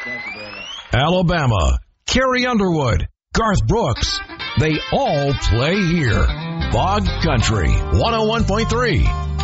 Thank you very much. Alabama, Carrie Underwood, Garth Brooks, they all play here. Bog Country 101.3.